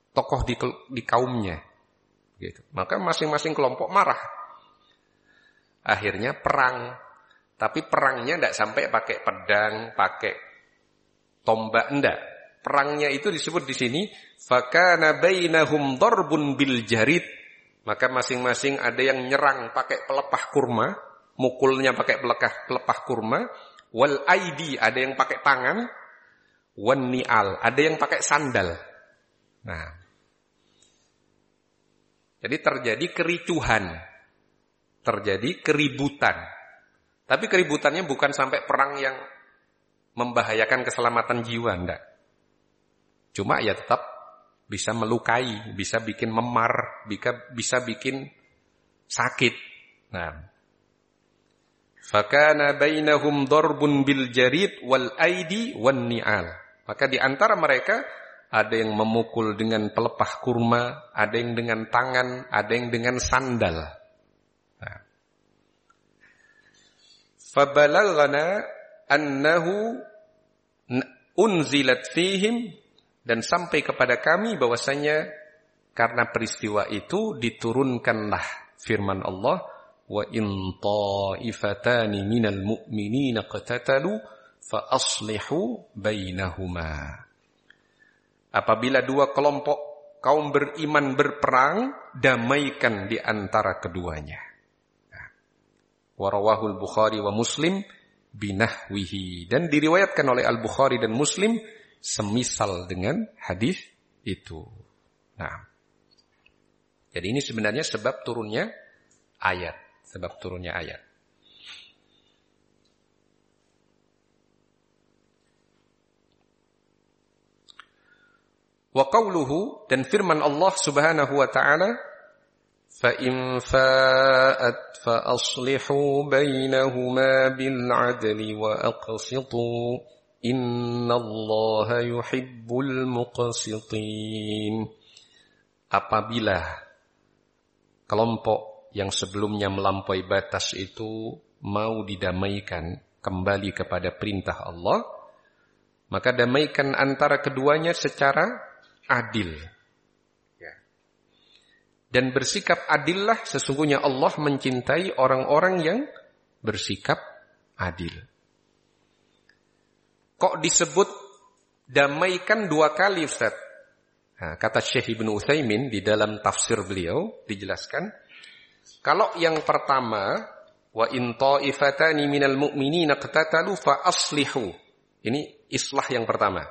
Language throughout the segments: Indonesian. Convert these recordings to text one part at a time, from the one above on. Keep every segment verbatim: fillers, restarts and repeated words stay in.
tokoh di, di kaumnya. Gitu. Maka masing-masing kelompok marah. Akhirnya perang. Tapi perangnya tidak sampai pakai pedang, pakai tombak, enggak. Perangnya itu disebut di sini fakana bainahum darbun bil jarid. Maka masing-masing ada yang nyerang pakai pelepah kurma, mukulnya pakai pelepah pelepah kurma, wal aidi ada yang pakai tangan, wan ni'al ada yang pakai sandal. Nah, jadi terjadi kericuhan, terjadi keributan. Tapi keributannya bukan sampai perang yang membahayakan keselamatan jiwa, enggak. Cuma ya tetap bisa melukai, bisa bikin memar, bisa, bisa bikin sakit. Nah, fakana bainahum darbun bil jarid wal aidi wan ni'al. Maka di antara mereka ada yang memukul dengan pelepah kurma, ada yang dengan tangan, ada yang dengan sandal. Nah. Fabalaghana annahu unzilat fihim, dan sampai kepada kami bahwasanya karena peristiwa itu diturunkanlah firman Allah, wa in ta'ifatani minal mu'minina qatatalu fa aslihu bainahuma. Apabila dua kelompok kaum beriman berperang, damaikan di antara keduanya. Wa rawahul Bukhari wa Muslim binahwihi, dan diriwayatkan oleh Al-Bukhari dan Muslim semisal dengan hadis itu. Nah, jadi ini sebenarnya sebab turunnya ayat, sebab turunnya ayat. Wa qawluhu, dan firman Allah Subhanahu wa taala, fa in fa'at fa aslihu bainahuma bil 'adli wa aqsitu innallaha yuhibbul muqsitin. Apabila kelompok yang sebelumnya melampaui batas itu mau didamaikan kembali kepada perintah Allah, maka damaikan antara keduanya secara adil. Ya. Dan bersikap adillah, sesungguhnya Allah mencintai orang-orang yang bersikap adil. Kok disebut damaikan dua kali, Ustaz? Nah, kata Syekh Ibnu Utsaimin di dalam tafsir beliau dijelaskan, kalau yang pertama wa in ta'ifatani minal mu'minina qatatalu fa aslihu. Ini islah yang pertama.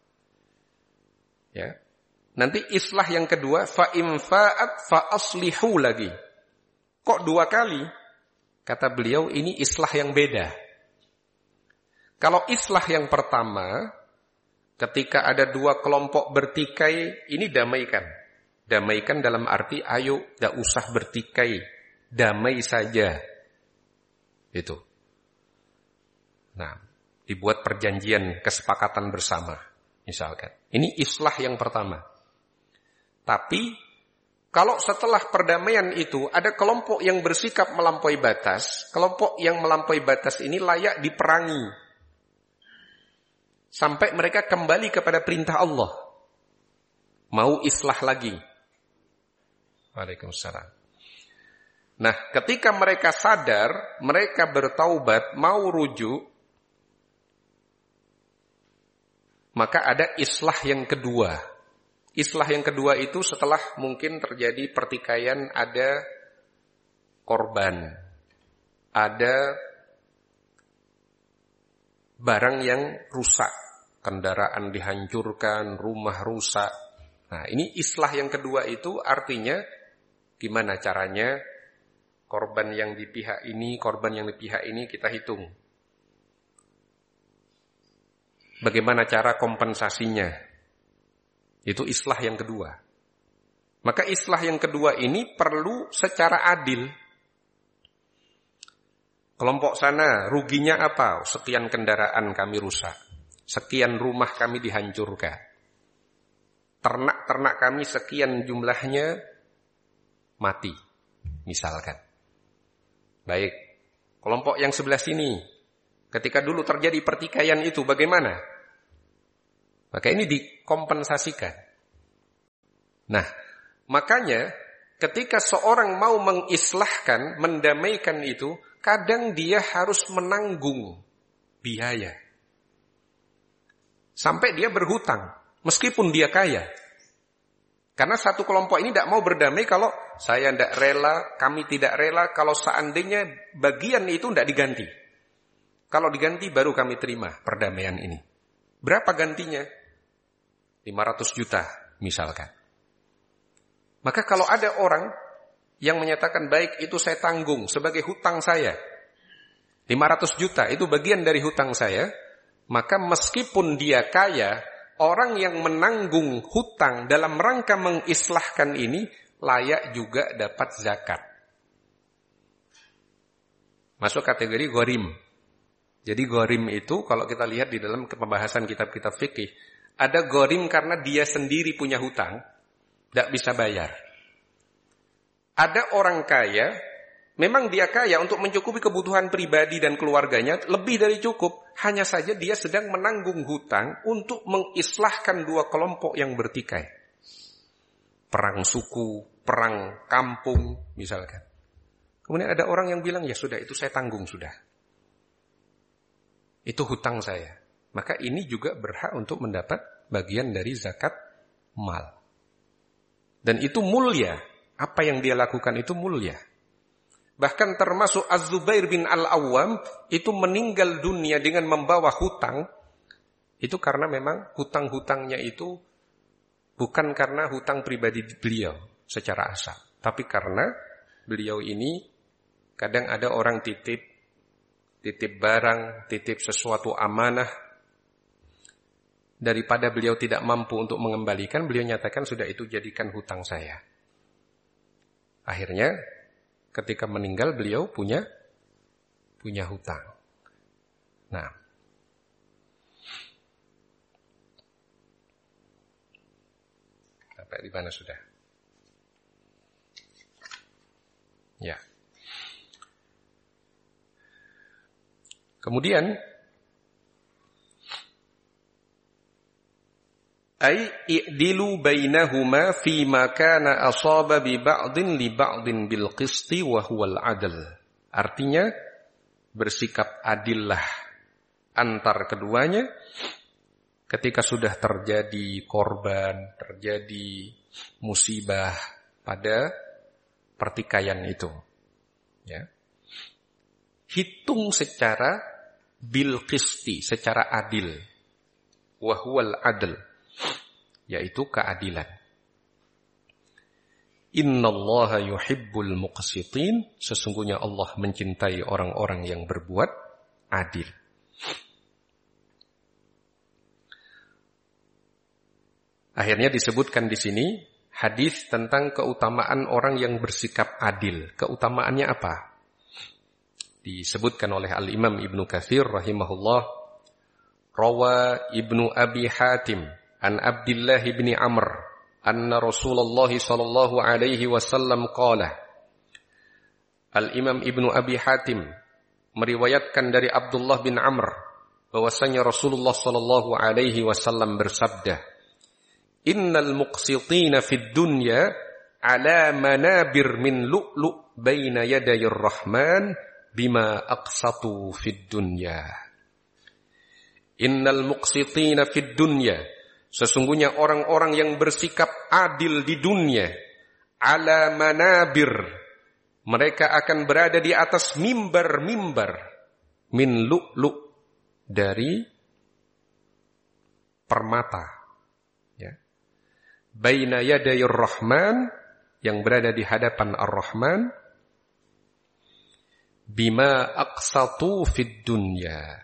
Ya. Nanti islah yang kedua fa in fa'at fa aslihu lagi. Kok dua kali? Kata beliau ini islah yang beda. Kalau islah yang pertama, ketika ada dua kelompok bertikai, ini damaikan. Damaikan dalam arti, ayo, tidak usah bertikai. Damai saja. Itu. Nah, dibuat perjanjian, kesepakatan bersama. Misalkan. Ini islah yang pertama. Tapi, kalau setelah perdamaian itu, ada kelompok yang bersikap melampaui batas, kelompok yang melampaui batas ini layak diperangi. Sampai mereka kembali kepada perintah Allah. Mau islah lagi. Waalaikumsalam. Nah, ketika mereka sadar, mereka bertaubat, mau rujuk, maka ada islah yang kedua. Islah yang kedua itu setelah mungkin terjadi pertikaian, ada korban, ada barang yang rusak, kendaraan dihancurkan, rumah rusak. Nah, ini islah yang kedua itu artinya gimana caranya korban yang di pihak ini, korban yang di pihak ini kita hitung. Bagaimana cara kompensasinya? Itu islah yang kedua. Maka islah yang kedua ini perlu secara adil. Kelompok sana ruginya apa? Sekian kendaraan kami rusak. Sekian rumah kami dihancurkan. Ternak-ternak kami sekian jumlahnya mati. Misalkan. Baik. Kelompok yang sebelah sini. Ketika dulu terjadi pertikaian itu bagaimana? Maka ini dikompensasikan. Nah, makanya ketika seorang mau mengislahkan, mendamaikan itu, kadang dia harus menanggung biaya. Sampai dia berhutang, meskipun dia kaya. Karena satu kelompok ini tidak mau berdamai kalau saya tidak rela, kami tidak rela, kalau seandainya bagian itu tidak diganti. Kalau diganti baru kami terima perdamaian ini. Berapa gantinya? lima ratus juta misalkan. Maka kalau ada orang yang menyatakan baik itu saya tanggung sebagai hutang saya, lima ratus juta itu bagian dari hutang saya, maka meskipun dia kaya, orang yang menanggung hutang dalam rangka mengislahkan ini layak juga dapat zakat. Masuk kategori ghorim. Jadi ghorim itu kalau kita lihat di dalam pembahasan kitab-kitab fikih, ada ghorim karena dia sendiri punya hutang, tidak bisa bayar. Ada orang kaya, memang dia kaya untuk mencukupi kebutuhan pribadi dan keluarganya, lebih dari cukup. Hanya saja dia sedang menanggung hutang untuk mengislahkan dua kelompok yang bertikai. Perang suku, perang kampung, misalkan. Kemudian ada orang yang bilang, ya sudah itu saya tanggung sudah. Itu hutang saya. Maka ini juga berhak untuk mendapat bagian dari zakat mal. Dan itu mulia. Apa yang dia lakukan itu mulia. Bahkan termasuk Az-Zubair bin Al-Awwam itu meninggal dunia dengan membawa hutang. Itu karena memang hutang-hutangnya itu bukan karena hutang pribadi beliau secara asal. Tapi karena beliau ini kadang ada orang titip, titip barang, titip sesuatu amanah. Daripada beliau tidak mampu untuk mengembalikan, beliau nyatakan sudah itu jadikan hutang saya. Akhirnya ketika meninggal beliau punya punya hutang. Nah, sampai di mana sudah? Ya. Kemudian ay i'dilu bainahuma fi ma kana asaba bi ba'din li ba'din bil qisti wa huwal adl. Artinya bersikap adillah antar keduanya ketika sudah terjadi korban, terjadi musibah pada pertikaian itu. Ya. Hitung secara bil qisti, secara adil. Wa huwal adl, yaitu keadilan. Innallaha yuhibbul muqsitin, sesungguhnya Allah mencintai orang-orang yang berbuat adil. Akhirnya disebutkan di sini hadis tentang keutamaan orang yang bersikap adil. Keutamaannya apa? Disebutkan oleh Al-Imam Ibnu Katsir rahimahullah, rawa Ibnu Abi Hatim an Abdullah bin Amr anna Rasulullah sallallahu alaihi wasallam qala. Al-Imam Ibnu Abi Hatim meriwayatkan dari Abdullah bin Amr bahwasanya Rasulullah sallallahu alaihi wasallam bersabda, innal muqsitina fid dunya ala manabir min lu'lu' baina yadayir rahman bima aqsatu fid dunya. Innal muqsitina fid dunya, sesungguhnya orang-orang yang bersikap adil di dunia, ala manabir, mereka akan berada di atas mimbar-mimbar min lu'lu', dari permata, ya. Baina yadayir rahman, yang berada di hadapan ar-Rahman, bima aqsatu fid dunya.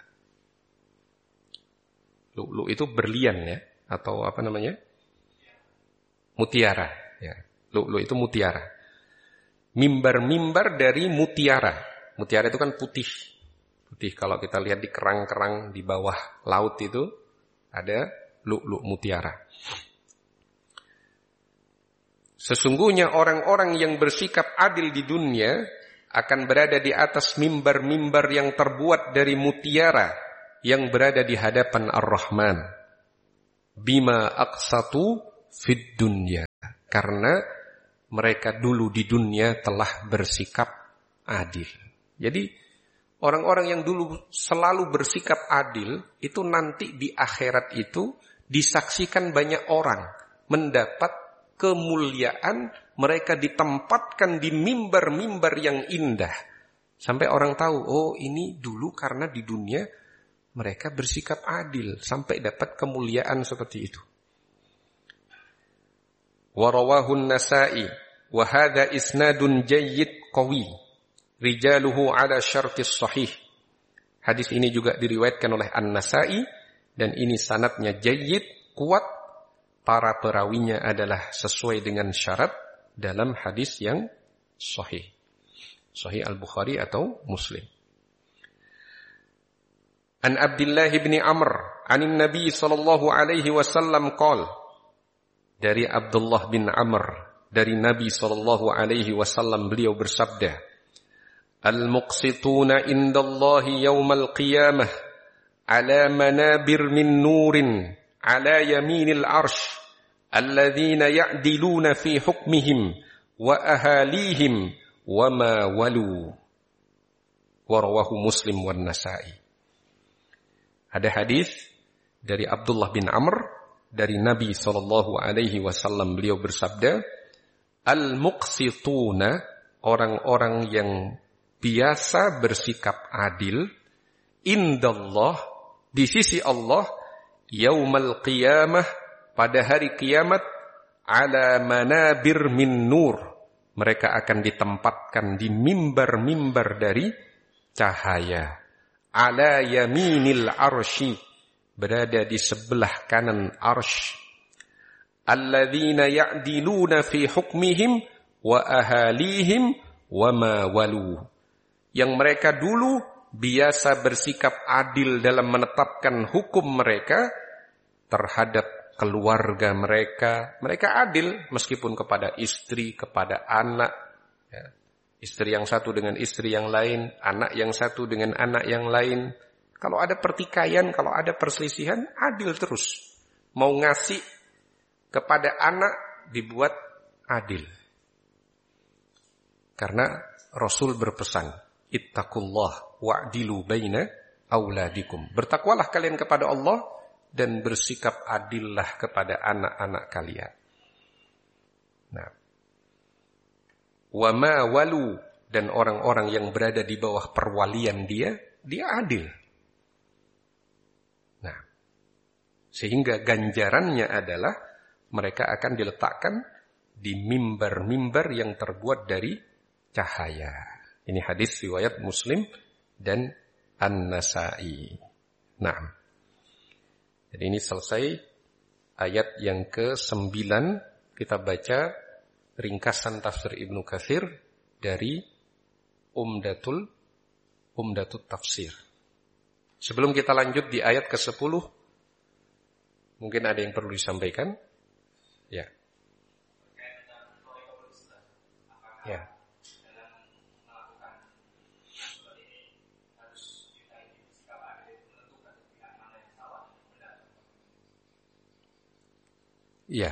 Lu'lu' itu berlian, ya, atau apa namanya? Mutiara, ya. Lu'lu' itu mutiara. Mimbar-mimbar dari mutiara. Mutiara itu kan putih. Putih kalau kita lihat di kerang-kerang di bawah laut itu ada lu'lu' mutiara. Sesungguhnya orang-orang yang bersikap adil di dunia akan berada di atas mimbar-mimbar yang terbuat dari mutiara yang berada di hadapan Ar-Rahman. Bima aqsatu fid dunya, Karena mereka dulu di dunia telah bersikap adil. Jadi orang-orang yang dulu selalu bersikap adil, itu nanti di akhirat itu disaksikan banyak orang, mendapat kemuliaan, mereka ditempatkan di mimbar-mimbar yang indah. Sampai orang tahu, oh ini dulu karena di dunia mereka bersikap adil, sampai dapat kemuliaan seperti itu. ورواه النسائي وهذا إسناد جيد قوي رجاله على شرط الصحيح. Hadis ini juga diriwayatkan oleh An-Nasai dan ini sanadnya jayyid, kuat, para perawinya adalah sesuai dengan syarat dalam hadis yang sahih. Sahih Al-Bukhari atau Muslim. An Abdullah bin Amr, anin Nabi sallallahu alaihi wasallam qala, dari Abdullah bin Amr, dari Nabi sallallahu alaihi wasallam, beliau bersabda, Al-muqsituna indallahi yawmal qiyamah ala manabir min nurin ala yaminil arsh alladhina ya'diluna fi hukmihim wa ahalihim wa ma walu. Warawahu Muslim wan Nasa'i. Ada hadis dari Abdullah bin Amr dari Nabi sallallahu alaihi wasallam, beliau bersabda, Al-muqsituna, orang-orang yang biasa bersikap adil, indallah, di sisi Allah, yaumal qiyamah, pada hari kiamat, ala manabir min nur, mereka akan ditempatkan di mimbar-mimbar dari cahaya, ala yaminil arsy, berada di sebelah kanan arsy. Alladzina ya'diluna fi hukmihim wa ahalihim wa ma walu. Yang mereka dulu biasa bersikap adil dalam menetapkan hukum mereka terhadap keluarga mereka. Mereka adil meskipun kepada istri, kepada anak. Ya. Istri yang satu dengan istri yang lain, anak yang satu dengan anak yang lain. Kalau ada pertikaian, kalau ada perselisihan, adil terus. Mau ngasih kepada anak, dibuat adil. Karena Rasul berpesan, Ittaqullah wa'dilu baina auladikum. Bertakwalah kalian kepada Allah dan bersikap adillah kepada anak-anak kalian. Nah, wa ma walu, dan orang-orang yang berada di bawah perwalian dia, dia adil. Sehingga ganjarannya adalah mereka akan diletakkan di mimbar-mimbar yang terbuat dari cahaya. Ini hadis riwayat Muslim dan An-Nasai. Nah, jadi ini selesai ayat yang ke sembilan. Kita baca ringkasan tafsir Ibnu Katsir dari Umdatul Umdatul Tafsir. Sebelum kita lanjut di ayat ke sepuluh, mungkin ada yang perlu disampaikan? Ya. Ya. Ya.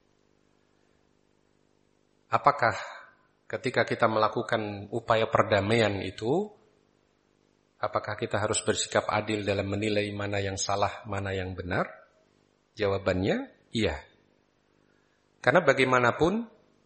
Apakah ketika kita melakukan upaya perdamaian itu, apakah kita harus bersikap adil dalam menilai mana yang salah, mana yang benar? Jawabannya, iya. Karena bagaimanapun,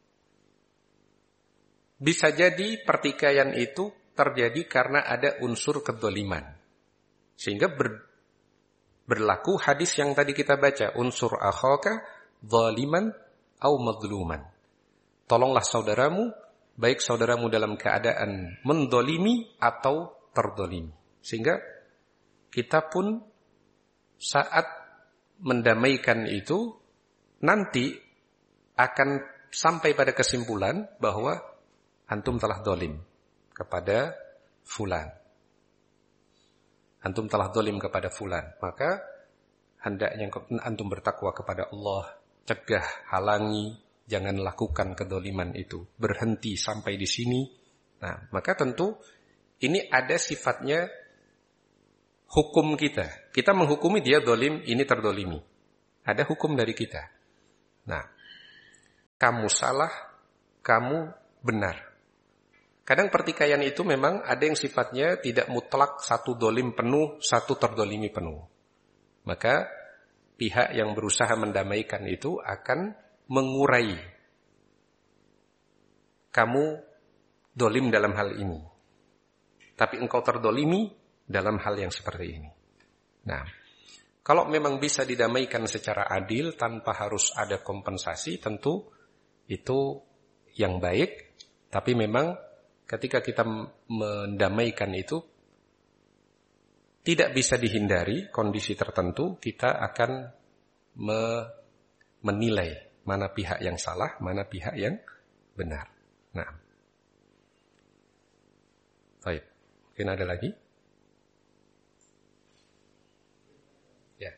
bisa jadi pertikaian itu terjadi karena ada unsur kedzaliman. Sehingga ber, berlaku hadis yang tadi kita baca, unsur akhaka dzaliman au madzluman. Tolonglah saudaramu, baik saudaramu dalam keadaan mendolimi atau terdolimi. Sehingga kita pun saat mendamaikan itu nanti akan sampai pada kesimpulan bahwa antum telah dolim kepada fulan. Antum telah dolim kepada fulan. Maka hendaknya antum bertakwa kepada Allah, cegah, halangi, jangan lakukan kedoliman itu. Berhenti sampai di sini. Nah, maka tentu ini ada sifatnya hukum kita. Kita menghukumi dia dolim, ini terdolimi. Ada hukum dari kita. Nah, kamu salah, kamu benar. Kadang pertikaian itu memang ada yang sifatnya tidak mutlak, satu dolim penuh, satu terdolimi penuh. Maka pihak yang berusaha mendamaikan itu akan mengurai. Kamu dolim dalam hal ini, tapi engkau terdolimi dalam hal yang seperti ini. Nah, kalau memang bisa didamaikan secara adil tanpa harus ada kompensasi, tentu itu yang baik. Tapi memang ketika kita mendamaikan itu tidak bisa dihindari kondisi tertentu, kita akan me- menilai mana pihak yang salah, mana pihak yang benar. Nah, baik. Mungkin ada lagi? Ya.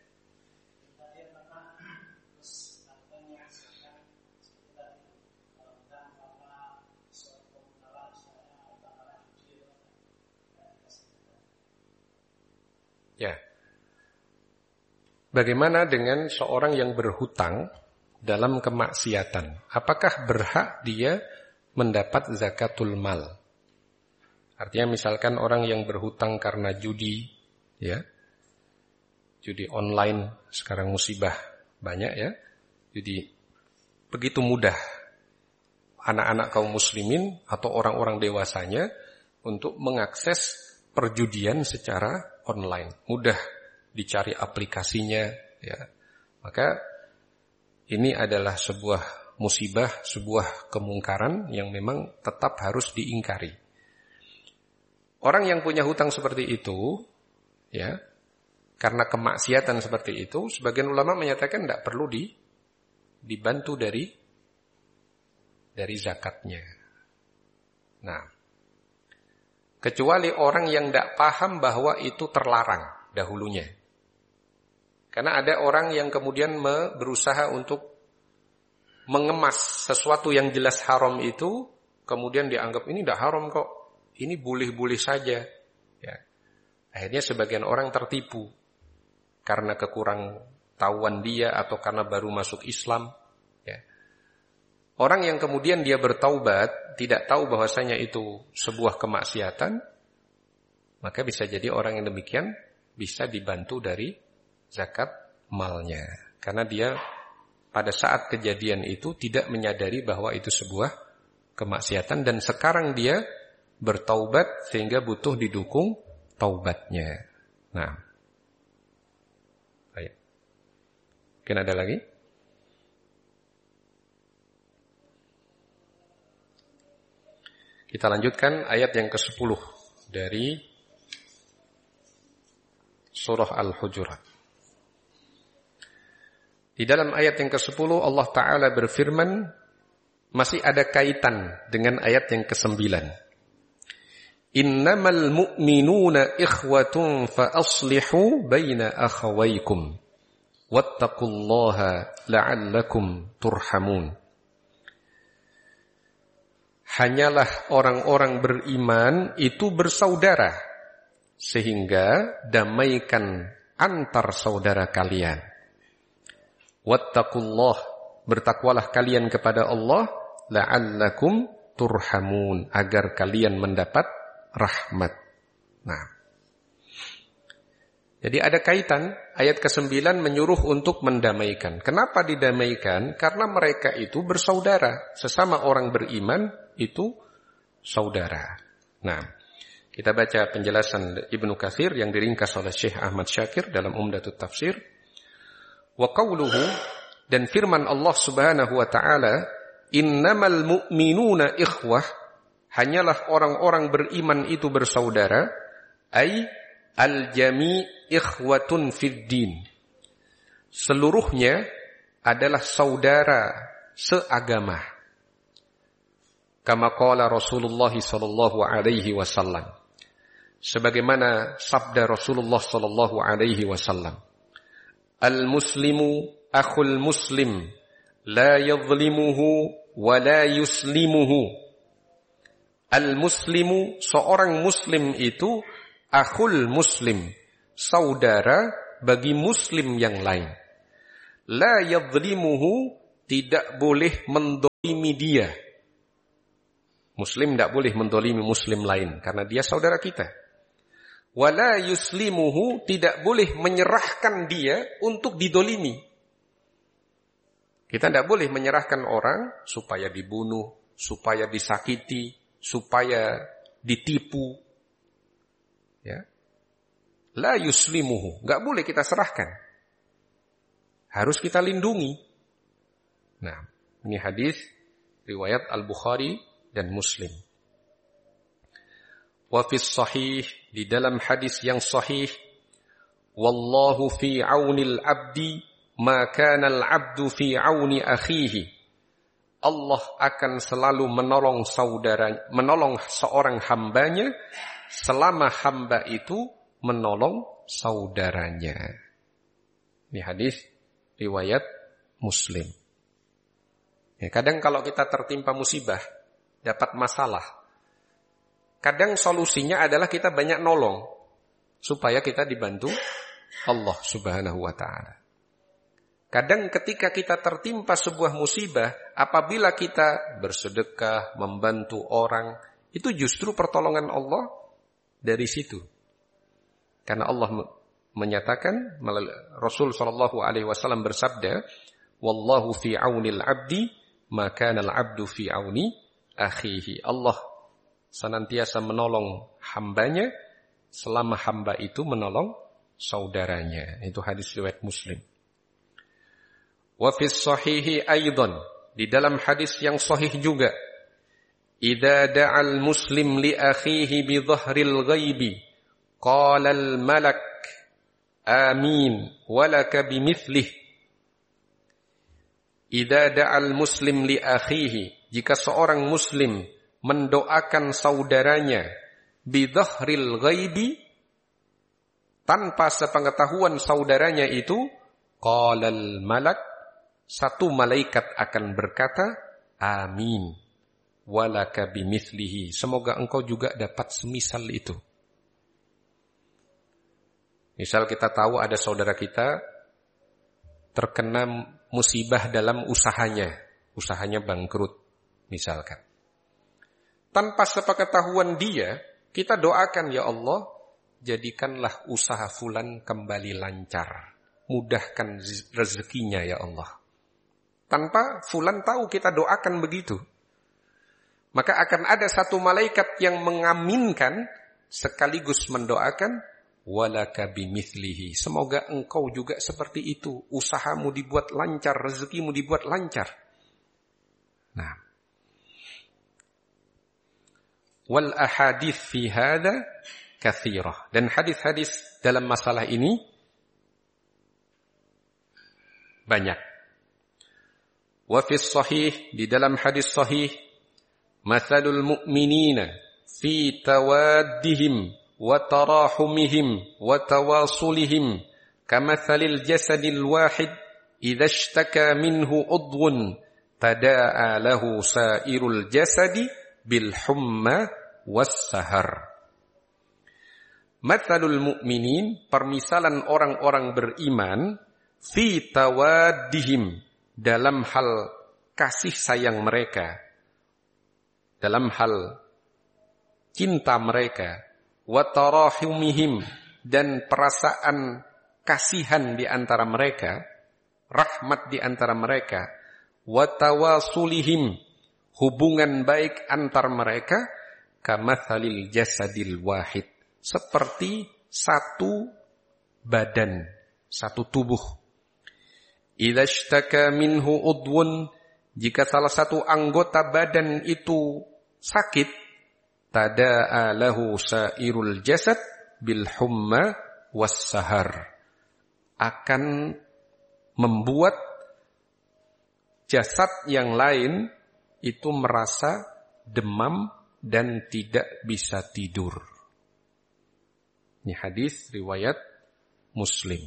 Ya. Bagaimana dengan seorang yang berhutang dalam kemaksiatan? Apakah berhak dia mendapat zakatul mal? Artinya misalkan orang yang berhutang karena judi, ya, judi online sekarang musibah banyak, ya. Jadi begitu mudah anak-anak kaum muslimin atau orang-orang dewasanya untuk mengakses perjudian secara online, mudah dicari aplikasinya, ya. Maka ini adalah sebuah musibah, sebuah kemungkaran yang memang tetap harus diingkari. Orang yang punya hutang seperti itu, ya, karena kemaksiatan seperti itu, sebagian ulama menyatakan tidak perlu di, dibantu dari dari zakatnya. Nah, kecuali orang yang tidak paham bahwa itu terlarang dahulunya. Karena ada orang yang kemudian berusaha untuk mengemas sesuatu yang jelas haram itu, kemudian dianggap ini tidak haram kok, ini boleh-boleh saja. Ya. Akhirnya sebagian orang tertipu karena kekurang tahuan dia atau karena baru masuk Islam. Ya. Orang yang kemudian dia bertaubat, tidak tahu bahwasanya itu sebuah kemaksiatan, maka bisa jadi orang yang demikian bisa dibantu dari zakat malnya. Karena dia pada saat kejadian itu tidak menyadari bahwa itu sebuah kemaksiatan dan sekarang dia bertaubat sehingga butuh didukung taubatnya. Nah, baik. Mungkin ada lagi? Kita lanjutkan ayat yang kesepuluh dari surah Al-Hujurat. Di dalam ayat yang kesepuluh Allah Ta'ala berfirman, masih ada kaitan dengan ayat yang kesembilan. Innamal mu'minuna ikhwatun fa aslihu baina akhawaykum wattaqullaha la'allakum turhamun. Hanyalah orang-orang beriman itu bersaudara, sehingga damaikan antar saudara kalian. Wattaqullah, bertakwalah kalian kepada Allah, la'allakum turhamun, agar kalian mendapat rahmat. Nah, jadi ada kaitan, ayat kesembilan menyuruh untuk mendamaikan. Kenapa didamaikan? Karena mereka itu bersaudara, sesama orang beriman itu saudara. Nah, kita baca penjelasan Ibnu Katsir yang diringkas oleh Syekh Ahmad Syakir dalam Umdatut Tafsir. Wa qawluhu, dan firman Allah Subhanahu wa taala, innamal mu'minuna ikhwah, hanyalah orang-orang beriman itu bersaudara, ai al-jami' ikhwatun fid din. Seluruhnya adalah saudara seagama. Kama qala Rasulullah sallallahu alaihi wasallam. Sebagaimana sabda Rasulullah sallallahu alaihi wasallam. Al-muslimu akhul muslim, la yadhlimuhu wa la yuslimuhu. Al-muslimu, seorang muslim itu akhul muslim, saudara bagi muslim yang lain. La yadhlimuhu, tidak boleh mendolimi mendolimi dia. Muslim tidak boleh mendolimi muslim lain karena dia saudara kita. Wala yuslimuhu, tidak boleh menyerahkan dia untuk didolimi. Kita tidak boleh menyerahkan orang supaya dibunuh, supaya disakiti, supaya ditipu. Ya. La yuslimuhu, enggak boleh kita serahkan. Harus kita lindungi. Nah, ini hadis riwayat Al-Bukhari dan Muslim. Wa fis sahih, di dalam hadis yang sahih, wallahu fi aunil abdi ma kana al-abdu fi auni akhihi. Allah akan selalu menolong saudara, menolong seorang hambanya selama hamba itu menolong saudaranya. Ini hadis riwayat Muslim. Ya, kadang kalau kita tertimpa musibah, dapat masalah, kadang solusinya adalah kita banyak nolong supaya kita dibantu Allah Subhanahu wa taala. Kadang ketika kita tertimpa sebuah musibah, apabila kita bersedekah, membantu orang, itu justru pertolongan Allah dari situ. Karena Allah menyatakan, Rasul sallallahu alaihi wasallam bersabda, wallahu fi aunil abdi ma kana al-abdu fi auni akhihi. Allah senantiasa menolong hambanya selama hamba itu menolong saudaranya. Itu hadis riwayat Muslim. Wa fis sahihi aidan, di dalam hadis yang sahih juga, idza da'al muslim li akhihi bi dhahril ghaibi qala al malak amin walaka bimithlihi. Idza da'al muslim li akhihi, jika seorang muslim mendoakan saudaranya bidhahril ghaibi, tanpa sepengetahuan saudaranya itu, qalal malak, satu malaikat akan berkata, amin walaka bimithlihi, semoga engkau juga dapat semisal itu. Misal kita tahu ada saudara kita terkena musibah dalam usahanya, usahanya bangkrut misalkan. Tanpa sepengetahuan dia, kita doakan, ya Allah, jadikanlah usaha fulan kembali lancar, mudahkan rezekinya ya Allah. Tanpa fulan tahu, kita doakan begitu. Maka akan ada satu malaikat yang mengaminkan sekaligus mendoakan, walaka bimithlihi, semoga engkau juga seperti itu, usahamu dibuat lancar, rezekimu dibuat lancar. Nah, wal ahadits fi hadza katsirah, dan hadis-hadis dalam masalah ini banyak. Wa fis sahih, di dalam hadis sahih, mathalul mu'minina fi tawaddihim wa tarahumihim wa tawasulihim kamathalil jasadil wahid idza ishtaka minhu udhun tada'a lahu sa'irul jasadi bil humma was sahar. Mathalul mu'minin, permisalan orang-orang beriman, fi tawaddihim, dalam hal kasih sayang mereka, dalam hal cinta mereka, wa tarahumihim, dan perasaan kasihan di antara mereka, rahmat di antara mereka, wa tawasulihim, hubungan baik antar mereka, kamathalil jasadil wahid, seperti satu badan, satu tubuh. Idza ishtaka minhu udwun, jika salah satu anggota badan itu sakit, tada'a lahu sa'irul jasad bil humma was sahar, akan membuat jasad yang lain itu merasa demam dan tidak bisa tidur. Ini hadis riwayat Muslim.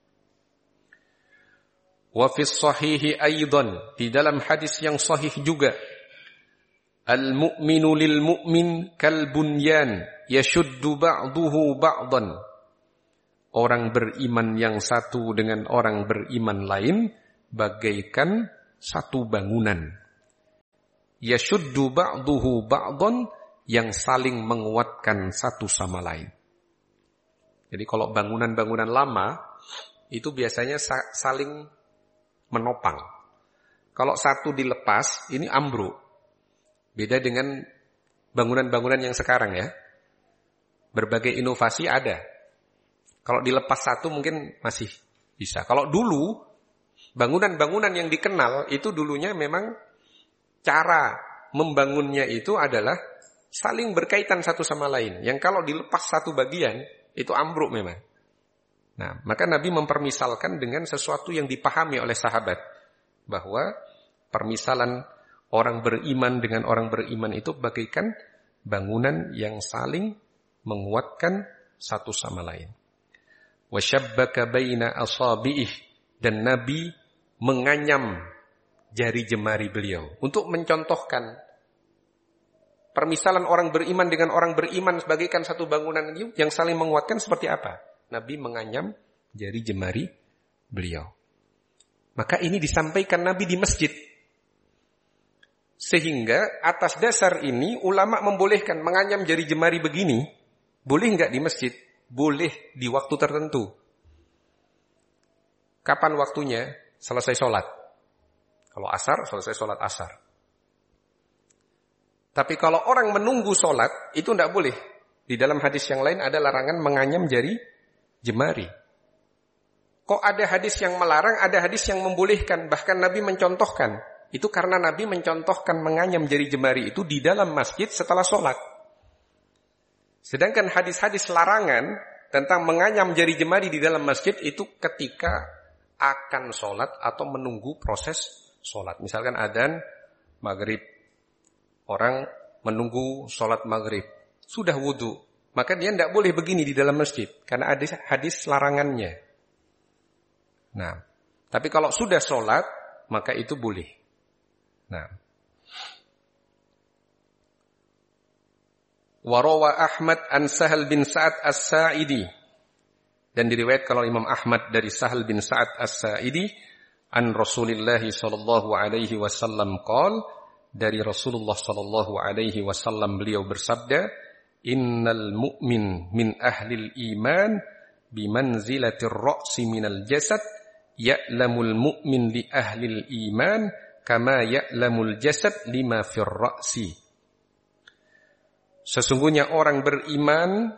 Wa fis sahihi aidan, di dalam hadis yang sahih juga, al-mu'minu lil mu'min kal bunyan yashuddu ba'duhu ba'dan. Orang beriman yang satu dengan orang beriman lain bagaikan satu bangunan yashuddu ba'duhu ba'dhan, yang saling menguatkan satu sama lain. Jadi kalau bangunan-bangunan lama itu biasanya saling menopang. Kalau satu dilepas, ini ambruk. Beda dengan bangunan-bangunan yang sekarang ya. Berbagai inovasi ada. Kalau dilepas satu mungkin masih bisa. Kalau dulu, bangunan-bangunan yang dikenal itu dulunya memang cara membangunnya itu adalah saling berkaitan satu sama lain. Yang kalau dilepas satu bagian, itu ambruk memang. Nah, maka Nabi mempermisalkan dengan sesuatu yang dipahami oleh sahabat. Bahwa permisalan orang beriman dengan orang beriman itu bagaikan bangunan yang saling menguatkan satu sama lain. Wasyabbaka baina asabi'ih, dan Nabi menganyam jari jemari beliau untuk mencontohkan permisalan orang beriman dengan orang beriman bagaikan satu bangunan yang saling menguatkan seperti apa. Nabi menganyam jari jemari beliau. Maka ini disampaikan Nabi di masjid. Sehingga atas dasar ini ulama membolehkan menganyam jari jemari begini. Boleh enggak di masjid? Boleh di waktu tertentu. Kapan waktunya? Selesai sholat. Kalau asar, selesai sholat asar. Tapi kalau orang menunggu sholat, itu enggak boleh. Di dalam hadis yang lain ada larangan menganyam jari jemari. Kok ada hadis yang melarang, ada hadis yang membolehkan. Bahkan Nabi mencontohkan. Itu karena Nabi mencontohkan menganyam jari jemari itu di dalam masjid setelah sholat. Sedangkan hadis-hadis larangan tentang menganyam jari jemari di dalam masjid itu ketika akan sholat atau menunggu proses sholat. Misalkan adzan maghrib. Orang menunggu sholat maghrib. Sudah wudu. Maka dia tidak boleh begini di dalam masjid. Karena ada hadis larangannya. Nah, tapi kalau sudah sholat, maka itu boleh. Nah. Warawa Ahmad an Sahal bin Sa'ad As-Sa'idi. Dan diriwayat kalau Imam Ahmad dari Sahal bin Sa'ad As-Sa'idi an Rasulullah sallallahu alaihi wasallam qala, dari Rasulullah sallallahu alaihi wasallam beliau bersabda, innal mu'min min ahlil iman bimanzilatir ra'si minal jasad, ya'lamul mu'min li ahlil iman kama ya'lamul jasad lima fir ra'si. Sesungguhnya orang beriman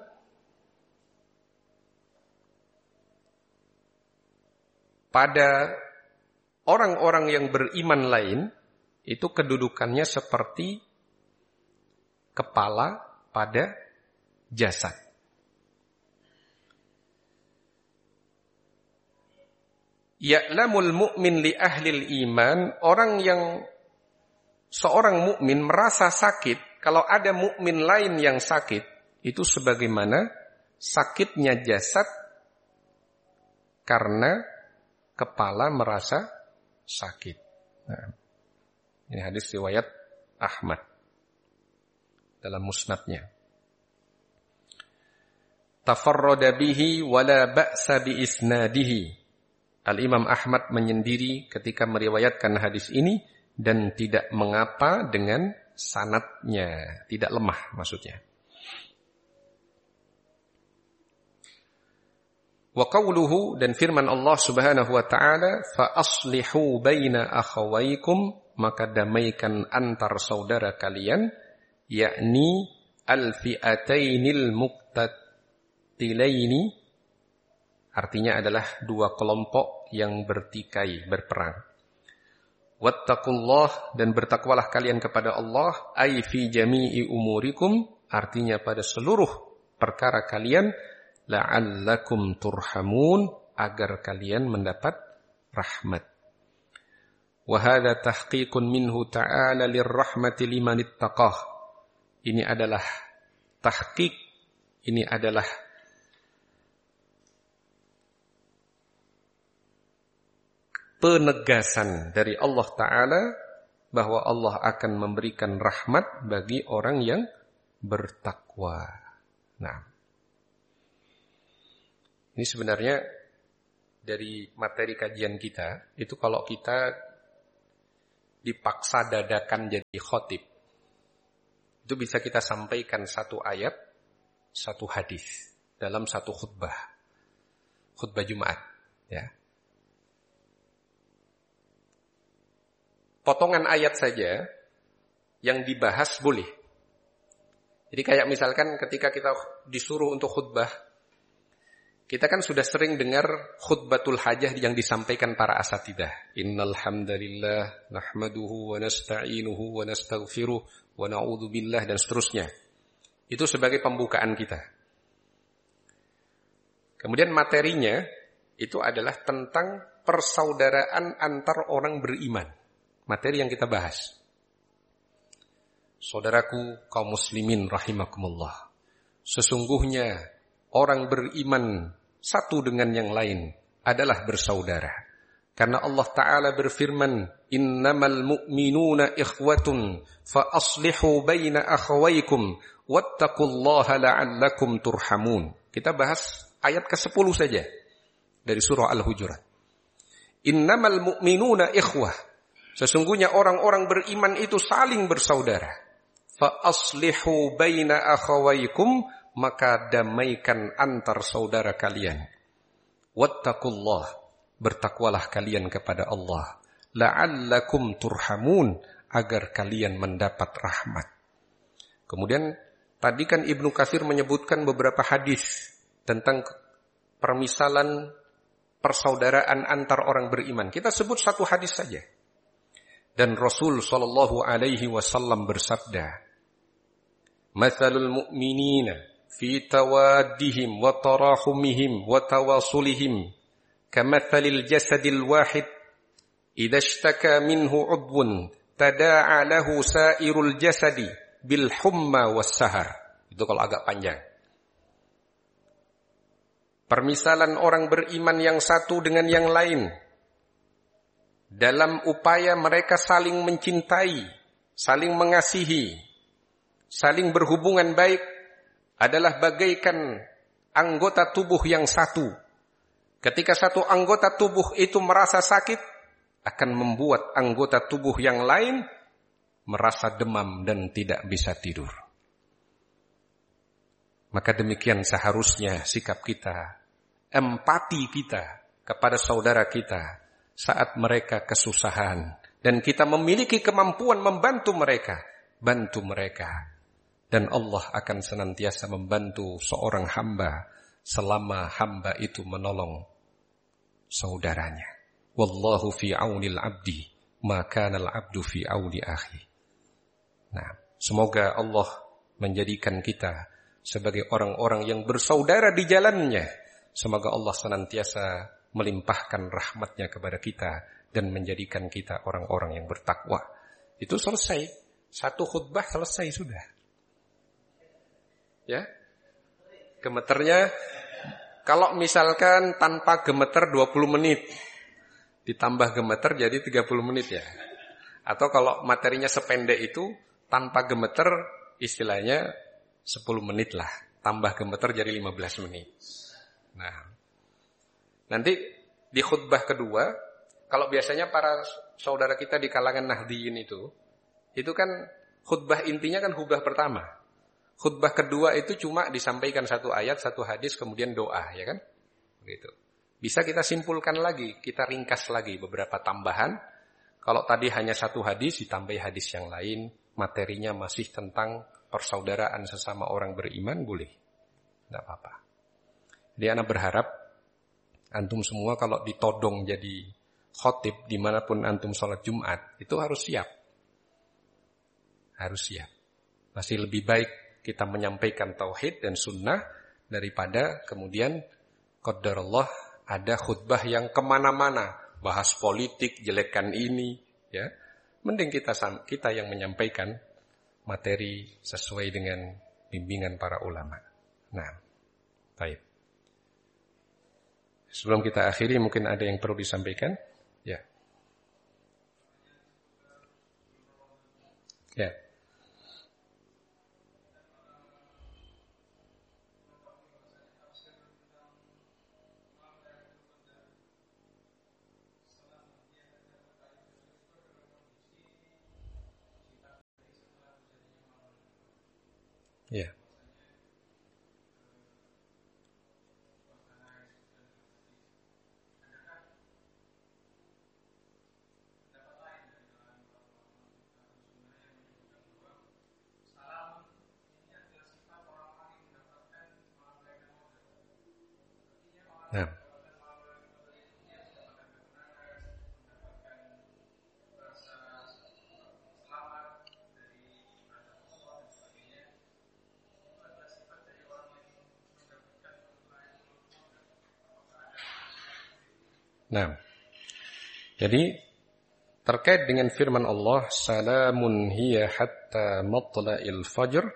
pada orang-orang yang beriman lain itu kedudukannya seperti kepala pada jasad. Ya'lamul mu'min li ahlil iman, orang yang seorang mukmin merasa sakit kalau ada mukmin lain yang sakit, itu sebagaimana sakitnya jasad karena kepala merasa sakit. Nah, ini hadis riwayat Ahmad dalam musnadnya. Tafarrada bihi wala ba'sa bi isnadihi. Al-Imam Ahmad menyendiri ketika meriwayatkan hadis ini dan tidak mengapa dengan sanadnya, tidak lemah maksudnya. Wa qawluhu, dan firman Allah Subhanahu wa taala, fa aslihu baina akhawaykum, maka damaikan antar saudara kalian, yakni al-fi'atainil muqtatilaini, artinya adalah dua kelompok yang bertikai, berperang. Wattaqullah, dan bertakwalah kalian kepada Allah, ay fi jami'i umurikum, artinya pada seluruh perkara kalian, la'allakum turhamun, agar kalian mendapat rahmat. Wa hadza tahqiqun minhu ta'ala lirrahmati liman ittaqah. Ini adalah tahqiq, ini adalah penegasan dari Allah Ta'ala bahwa Allah akan memberikan rahmat bagi orang yang bertakwa. Nah, ini sebenarnya dari materi kajian kita, itu kalau kita dipaksa dadakan jadi khotib. Itu bisa kita sampaikan satu ayat, satu hadis dalam satu khutbah. Khutbah Jumat, ya. Potongan ayat saja yang dibahas boleh. Jadi kayak misalkan ketika kita disuruh untuk khutbah, kita kan sudah sering dengar khutbatul hajah yang disampaikan para asatidah. Innal hamdalillah nahmaduhu wa nasta'inuhu wa nastaghfiruh wa na'udzu billah dan seterusnya. Itu sebagai pembukaan kita. Kemudian materinya itu adalah tentang persaudaraan antar orang beriman. Materi yang kita bahas. Saudaraku kaum muslimin rahimakumullah. Sesungguhnya orang beriman satu dengan yang lain adalah bersaudara. Karena Allah Ta'ala berfirman, innamal mu'minuna ikhwatun fa aslihu baina akhawaykum wattaqullaha la'allakum turhamun. Kita bahas ayat kesepuluh saja dari surah Al-Hujurat. Innamal mu'minuna ikhwah. Sesungguhnya orang-orang beriman itu saling bersaudara. Fa aslihu baina akhawaykum, maka damaikan antar saudara kalian. Wattaqullah, bertakwalah kalian kepada Allah. La'allakum turhamun, agar kalian mendapat rahmat. Kemudian tadi kan Ibnu Katsir menyebutkan beberapa hadis tentang permisalan persaudaraan antar orang beriman. Kita sebut satu hadis saja. Dan Rasul sallallahu alaihi wasallam bersabda, "Matsalul mu'minina fi tawaddihim wa tarahumihim wa tawasulihim kamatsalil jasadil wahid idza ishtaka minhu 'udwun tada'a lahu sa'irul jasadi bil humma was sahar." Itu kalau agak panjang. Permisalan orang beriman yang satu dengan yang lain dalam upaya mereka saling mencintai, saling mengasihi, saling berhubungan baik adalah bagaikan anggota tubuh yang satu. Ketika satu anggota tubuh itu merasa sakit, akan membuat anggota tubuh yang lain merasa demam dan tidak bisa tidur. Maka demikian seharusnya sikap kita, empati kita kepada saudara kita saat mereka kesusahan. Dan kita memiliki kemampuan membantu mereka, bantu mereka. Dan Allah akan senantiasa membantu seorang hamba selama hamba itu menolong saudaranya. Wallahu fi aunil abdi, ma kana al-abdu fi auni akhi. Nah, semoga Allah menjadikan kita sebagai orang-orang yang bersaudara di jalannya. Semoga Allah senantiasa melimpahkan rahmatnya kepada kita dan menjadikan kita orang-orang yang bertakwa. Itu selesai. Satu khutbah selesai sudah. Ya. Gemeternya, kalau misalkan tanpa gemeter dua puluh menit, ditambah gemeter jadi tiga puluh menit ya. Atau kalau materinya sependek itu, tanpa gemeter istilahnya sepuluh menit lah. Tambah gemeter jadi lima belas menit. Nah, nanti di khutbah kedua, kalau biasanya para saudara kita di kalangan Nahdiyin itu, itu kan khutbah intinya kan khutbah pertama. Khutbah kedua itu cuma disampaikan satu ayat, satu hadis, kemudian doa, ya kan? Begitu. Bisa kita simpulkan lagi, kita ringkas lagi beberapa tambahan. Kalau tadi hanya satu hadis, ditambahi hadis yang lain, materinya masih tentang persaudaraan sesama orang beriman, boleh. Tidak apa-apa. Jadi anak berharap antum semua kalau ditodong jadi khotib dimanapun antum sholat Jumat, itu harus siap. Harus siap. Masih lebih baik kita menyampaikan tauhid dan sunnah daripada kemudian qadarullah ada khutbah yang kemana-mana, bahas politik, jelekan ini, ya. Mending kita kita yang menyampaikan materi sesuai dengan bimbingan para ulama. Nah, baik. Sebelum kita akhiri, mungkin ada yang perlu disampaikan? Ya. Ya. Ya. Nah. Nah, jadi terkait dengan firman Allah, salamun hiya hatta matla'il fajr,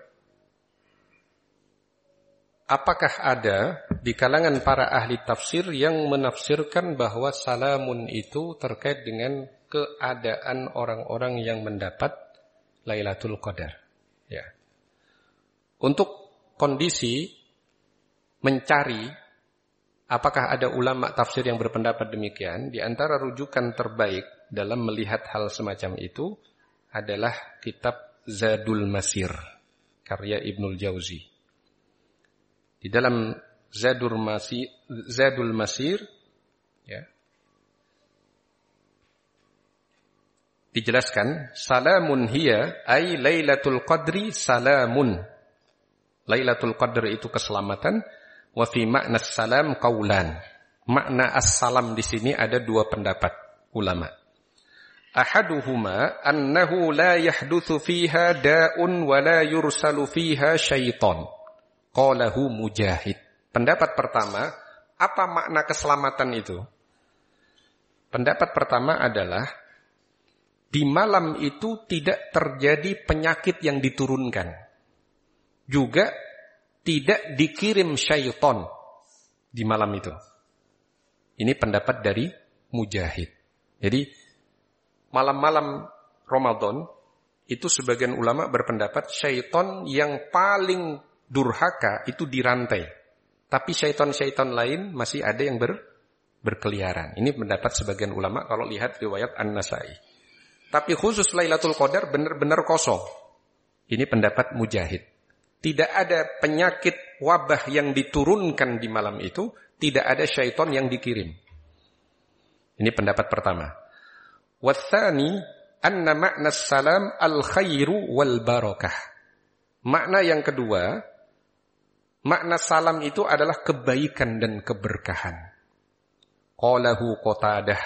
apakah ada di kalangan para ahli tafsir yang menafsirkan bahwa salamun itu terkait dengan keadaan orang-orang yang mendapat Lailatul Qadar? Ya. Untuk kondisi mencari apakah ada ulama tafsir yang berpendapat demikian, di antara rujukan terbaik dalam melihat hal semacam itu adalah kitab Zadul Masir, karya Ibnul Jauzi. Di dalam Zadul Masir, Zadul Masir ya, dijelaskan, salamun hiya ay Lailatul Qadri salamun. Lailatul Qadr itu keselamatan. Wa fi makna salam qaulan. Makna as-salam di sini ada dua pendapat ulama. Ahaduhuma annahu la yahdutsu fiha da'un wa la yursalu fiha syaitan. Qalahu Mujahid. Pendapat pertama, apa makna keselamatan itu? Pendapat pertama adalah di malam itu tidak terjadi penyakit yang diturunkan. Juga tidak dikirim syaitan di malam itu. Ini pendapat dari Mujahid. Jadi malam-malam Ramadan itu sebagian ulama berpendapat syaitan yang paling durhaka itu dirantai. Tapi syaitan-syaitan lain masih ada yang ber, berkeliaran. Ini pendapat sebagian ulama kalau lihat riwayat An-Nasai. Tapi khusus Lailatul Qadar benar-benar kosong. Ini pendapat Mujahid. Tidak ada penyakit wabah yang diturunkan di malam itu, tidak ada syaitan yang dikirim. Ini pendapat pertama. Watsani anna makna salam al-khairu wal barakah. Makna yang kedua, makna salam itu adalah kebaikan dan keberkahan. Qalahu Qatadah.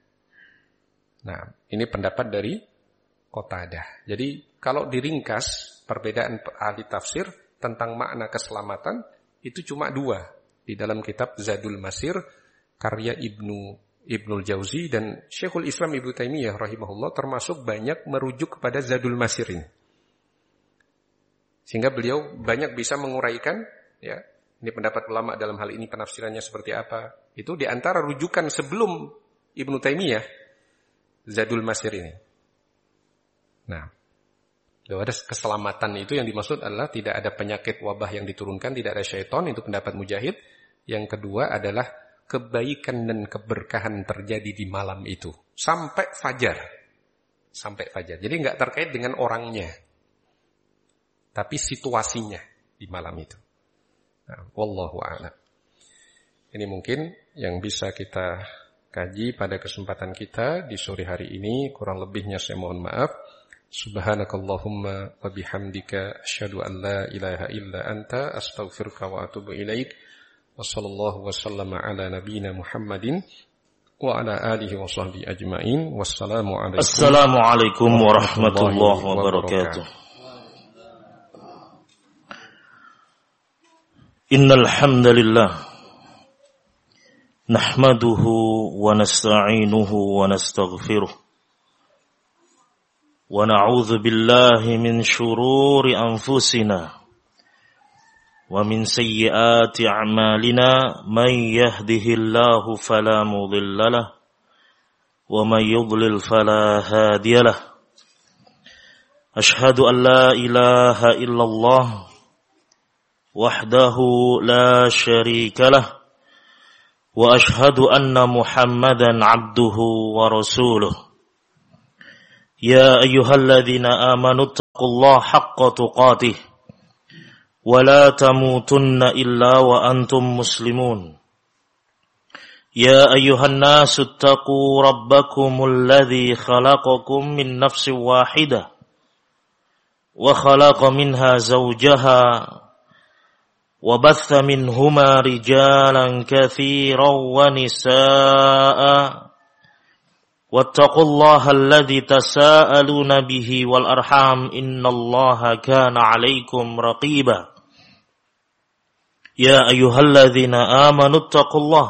Nah, ini pendapat dari Qatadah. Jadi kalau diringkas perbedaan ahli tafsir tentang makna keselamatan itu cuma dua di dalam kitab Zadul Masir karya Ibnu Ibnul Jauzi, dan Syekhul Islam Ibnu Taimiyah rahimahullah termasuk banyak merujuk kepada Zadul Masir ini. Sehingga beliau banyak bisa menguraikan ya, ini pendapat ulama dalam hal ini penafsirannya seperti apa. Itu di antara rujukan sebelum Ibnu Taimiyah Zadul Masir ini. Nah, bahwa ada keselamatan itu yang dimaksud adalah tidak ada penyakit wabah yang diturunkan, tidak ada syaitan, itu pendapat Mujahid. Yang kedua adalah kebaikan dan keberkahan terjadi di malam itu sampai fajar. Sampai fajar. Jadi enggak terkait dengan orangnya, tapi situasinya di malam itu. Nah, wallahu a'lam. Ini mungkin yang bisa kita kaji pada kesempatan kita di sore hari ini. Kurang lebihnya saya mohon maaf. Subhanakallahumma wa bihamdika asyhadu an la ilaha illa anta astaghfiruka wa atubu ilaik. Wa sallallahu wa sallama ala nabiyyina Muhammadin wa ala alihi wa sahbihi ajmain. Wassalamu alaikum. Assalamualaikum warahmatullahi wabarakatuh. Innal hamdalillah nahmaduhu wa nasta'inuhu wa nastaghfiruh. ونعوذ بالله من شرور أنفسنا ومن سيئات أعمالنا من يهده الله فلا مضل له ومن يضلل فلا هادي له أشهد أن لا إله إلا الله وحده لا شريك له وأشهد أن محمدا عبده ورسوله يا أيها الذين آمنوا اتقوا الله حق تقاته ولا تموتن إلا وأنتم مسلمون يا أيها الناس اتقوا ربكم الذي خلقكم من نفس واحدة وخلق منها زوجها وبث منهما رجالا كثيرا ونساء واتقوا الله الذي تساءلون به والأرحام إن الله كان عليكم رقيبا يا أيها الذين آمنوا اتقوا الله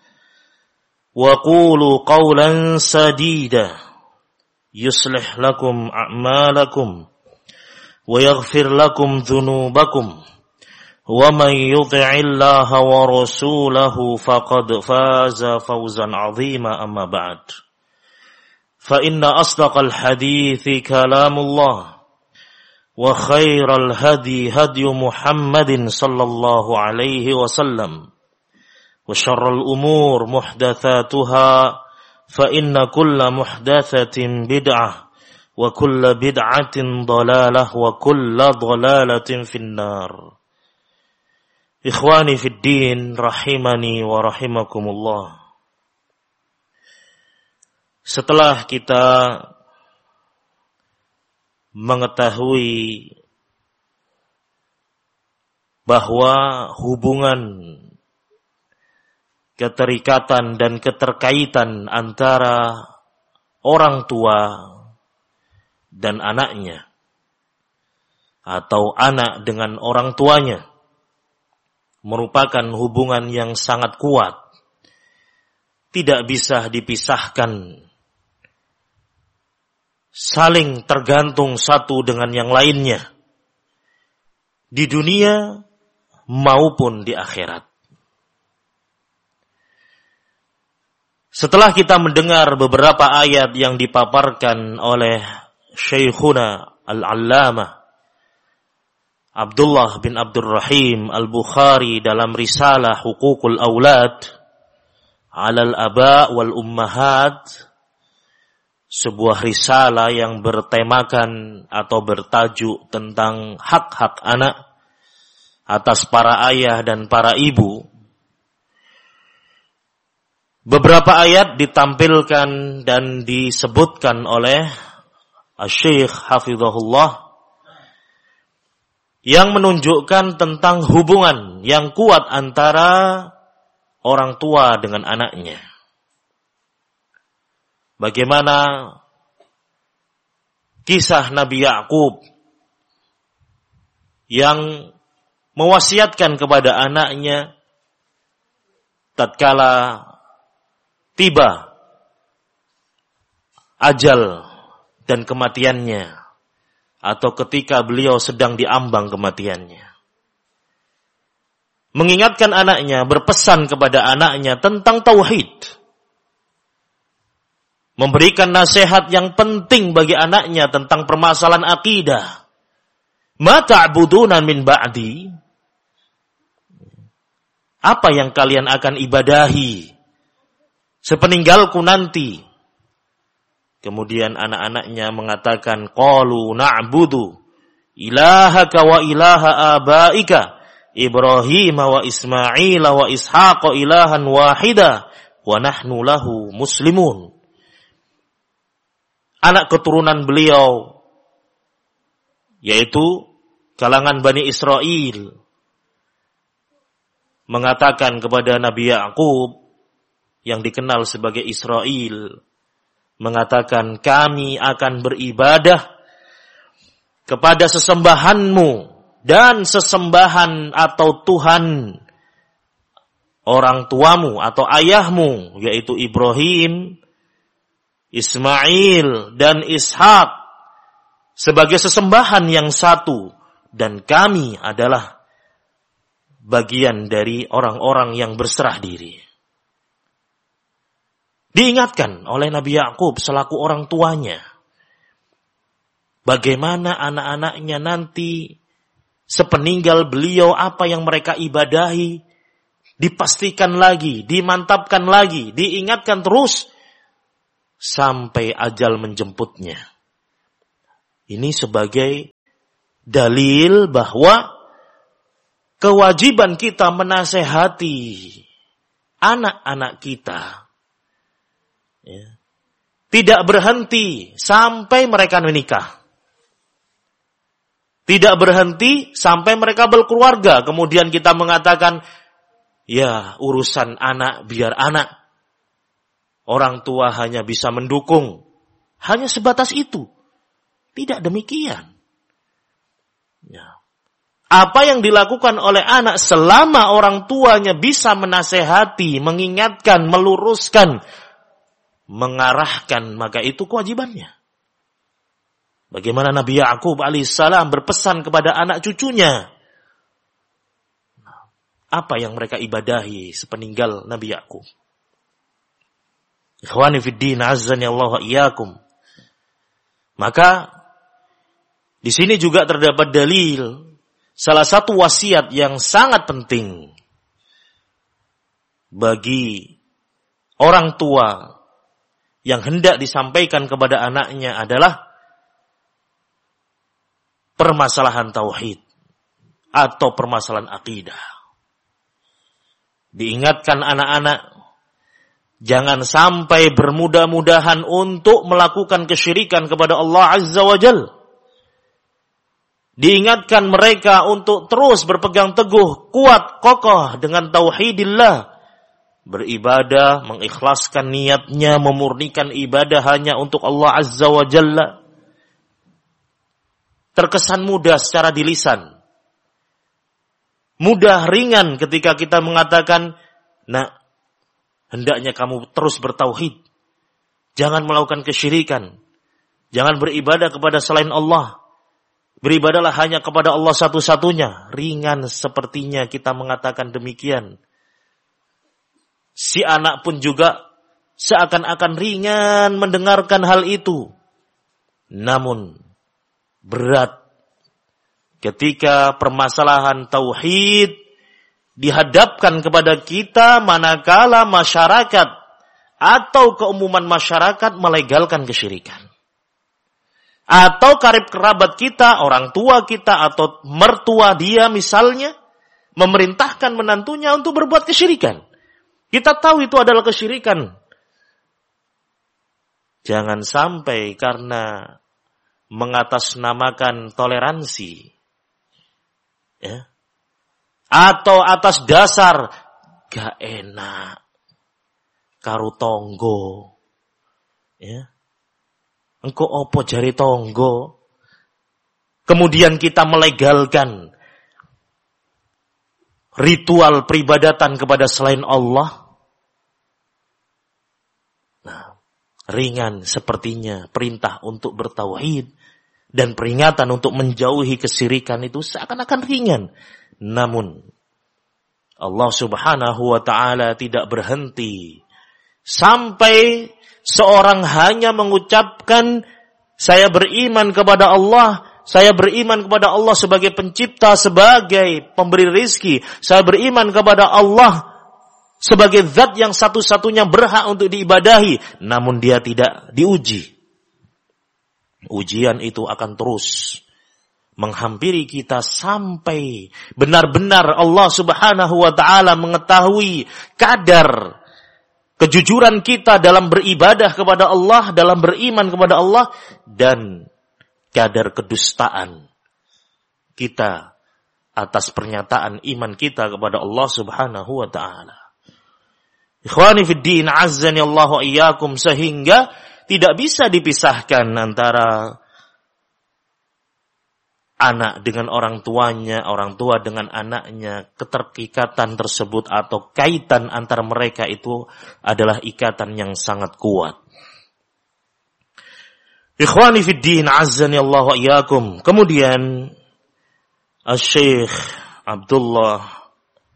وقولوا قولا سديدا يصلح لكم أعمالكم ويغفر لكم ذنوبكم ومن يطع الله ورسوله فقد فاز فوزا عظيما أما بعد فإن أصدق الحديث كلام الله وخير الهدي هدي محمد صلى الله عليه وسلم وشر الأمور محدثاتها فإن كل محدثة بدعة وكل بدعة ضلالة وكل ضلالة في النار إخواني في الدين rahimani wa rahimakumullah. Setelah kita mengetahui bahwa hubungan keterikatan dan keterkaitan antara orang tua dan anaknya atau anak dengan orang tuanya merupakan hubungan yang sangat kuat, tidak bisa dipisahkan, saling tergantung satu dengan yang lainnya di dunia maupun di akhirat. Setelah kita mendengar beberapa ayat yang dipaparkan oleh Syekhuna Al-Allamah Abdullah bin Abdurrahim Al-Bukhari dalam risalah Huququl Aulad 'alal Aba' wal Ummahat, sebuah risalah yang bertemakan atau bertajuk tentang hak-hak anak atas para ayah dan para ibu. Beberapa ayat ditampilkan dan disebutkan oleh Asy-Syaikh Hafizahullah yang menunjukkan tentang hubungan yang kuat antara orang tua dengan anaknya. Bagaimana kisah Nabi Yakub yang mewasiatkan kepada anaknya tatkala tiba ajal dan kematiannya, atau ketika beliau sedang diambang kematiannya. Mengingatkan anaknya, berpesan kepada anaknya tentang tauhid. Memberikan nasihat yang penting bagi anaknya tentang permasalahan akidah. Ma ta'buduna min ba'di? Apa yang kalian akan ibadahi sepeninggalku nanti? Kemudian anak-anaknya mengatakan, qalu na'budu ilahaka wa ilaha abaika Ibrahim wa Ismail wa Ishaq ilahan wahida wa nahnu lahu muslimun. Anak keturunan beliau, yaitu kalangan Bani Israel, mengatakan kepada Nabi Yakub yang dikenal sebagai Israel, mengatakan, kami akan beribadah kepada sesembahanmu dan sesembahan atau Tuhan orang tuamu atau ayahmu, yaitu Ibrahim, Ismail dan Ishak, sebagai sesembahan yang satu, dan kami adalah bagian dari orang-orang yang berserah diri. Diingatkan oleh Nabi Yakub selaku orang tuanya, bagaimana anak-anaknya nanti sepeninggal beliau apa yang mereka ibadahi, dipastikan lagi, dimantapkan lagi, diingatkan terus sampai ajal menjemputnya. Ini sebagai dalil bahwa kewajiban kita menasehati anak-anak kita. Ya. Tidak berhenti sampai mereka menikah. Tidak berhenti sampai mereka berkeluarga. Kemudian kita mengatakan, ya urusan anak biar anak. Orang tua hanya bisa mendukung. Hanya sebatas itu. Tidak demikian. Ya. Apa yang dilakukan oleh anak selama orang tuanya bisa menasehati, mengingatkan, meluruskan, mengarahkan, maka itu kewajibannya. Bagaimana Nabi Ya'qub alaihissalam berpesan kepada anak cucunya. Apa yang mereka ibadahi sepeninggal Nabi Ya'qub. Ikhwani fiddin, azzani Allah wa iyyakum. Maka di sini juga terdapat dalil salah satu wasiat yang sangat penting bagi orang tua yang hendak disampaikan kepada anaknya adalah permasalahan tauhid atau permasalahan akidah. Diingatkan anak-anak jangan sampai bermudah-mudahan untuk melakukan kesyirikan kepada Allah Azza wa Jalla. Diingatkan mereka untuk terus berpegang teguh, kuat, kokoh dengan tauhidillah. Beribadah, mengikhlaskan niatnya, memurnikan ibadah hanya untuk Allah Azza wa Jalla. Terkesan mudah secara di lisan. Mudah, ringan ketika kita mengatakan, nah, hendaknya kamu terus bertauhid. Jangan melakukan kesyirikan. Jangan beribadah kepada selain Allah. Beribadahlah hanya kepada Allah satu-satunya. Ringan sepertinya kita mengatakan demikian. Si anak pun juga seakan-akan ringan mendengarkan hal itu. Namun berat ketika permasalahan tauhid dihadapkan kepada kita manakala masyarakat atau keumuman masyarakat melegalkan kesyirikan. Atau karib kerabat kita, orang tua kita atau mertua dia misalnya memerintahkan menantunya untuk berbuat kesyirikan. Kita tahu itu adalah kesyirikan. Jangan sampai karena mengatasnamakan toleransi, ya, atau atas dasar gak enak, karo tonggo, ya, engko opo jari tonggo, kemudian kita melegalkan ritual peribadatan kepada selain Allah. Nah, ringan sepertinya perintah untuk bertauhid dan peringatan untuk menjauhi kesyirikan itu seakan-akan ringan. Namun Allah Subhanahu wa ta'ala tidak berhenti sampai seorang hanya mengucapkan saya beriman kepada Allah, saya beriman kepada Allah sebagai pencipta, sebagai pemberi rizki, saya beriman kepada Allah sebagai zat yang satu-satunya berhak untuk diibadahi, namun dia tidak diuji. Ujian itu akan terus menghampiri kita sampai benar-benar Allah Subhanahu wa ta'ala mengetahui kadar kejujuran kita dalam beribadah kepada Allah, dalam beriman kepada Allah, dan kadar kedustaan kita atas pernyataan iman kita kepada Allah Subhanahu wa ta'ala. Ikhwani fiddin, azzani Allah wa iyyakum, sehingga tidak bisa dipisahkan antara anak dengan orang tuanya, orang tua dengan anaknya. Keterikatan tersebut atau kaitan antara mereka itu adalah ikatan yang sangat kuat. Ikhwani fiddin, azzani Allah wa iyyakum. Kemudian Asy-Syaikh Abdullah